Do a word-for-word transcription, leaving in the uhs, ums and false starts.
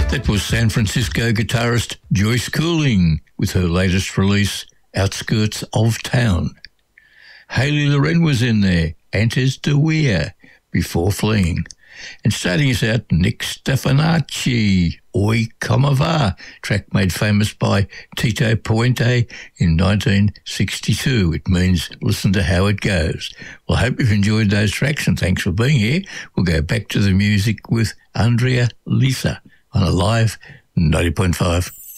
That was San Francisco guitarist Joyce Cooling with her latest release, Outskirts of Town. Hayley Loren was in there, Antes de Weir, Before Fleeing. And starting us out, Nick Stefanacci, Oi Como Va, track made famous by Tito Puente in nineteen sixty-two. It means listen to how it goes. Well, I hope you've enjoyed those tracks and thanks for being here. We'll go back to the music with Andrea Lisa on a live ninety point five.